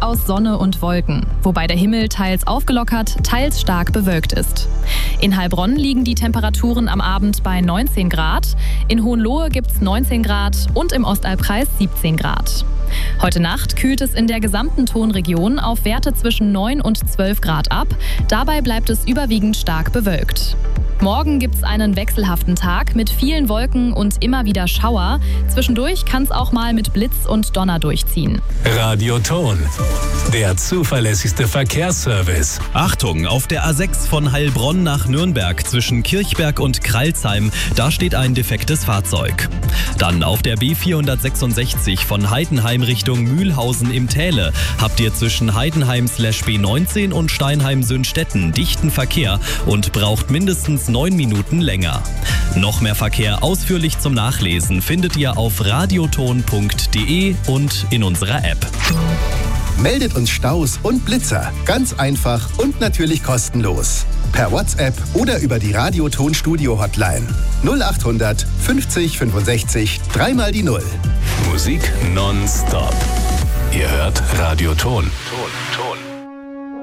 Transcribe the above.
aus Sonne und Wolken, wobei der Himmel teils aufgelockert, teils stark bewölkt ist. In Heilbronn liegen die Temperaturen am Abend bei 19 Grad, in Hohenlohe gibt es 19 Grad und im Ostalbkreis 17 Grad. Heute Nacht kühlt es in der gesamten Tonregion auf Werte zwischen 9 und 12 Grad ab. Dabei bleibt es überwiegend stark bewölkt. Morgen gibt es einen wechselhaften Tag mit vielen Wolken und immer wieder Schauer. Zwischendurch kann es auch mal mit Blitz und Donner durchziehen. Radio Ton, der zuverlässigste Verkehrsservice. Achtung, auf der A6 von Heilbronn nach Nürnberg zwischen Kirchberg und Kralsheim, da steht ein defektes Fahrzeug. Dann auf der B466 von Heidenheim Richtung Mühlhausen im Täle habt ihr zwischen Heidenheim/B19 und Steinheim-Sünstetten dichten Verkehr und braucht mindestens 9 Minuten länger. Noch mehr Verkehr ausführlich zum Nachlesen findet ihr auf radioton.de und in unserer App. Meldet uns Staus und Blitzer. Ganz einfach und natürlich kostenlos. Per WhatsApp oder über die Radioton-Studio-Hotline. 0800 50 65 3 die 0. Musik nonstop. Ihr hört Radio Ton. Ton.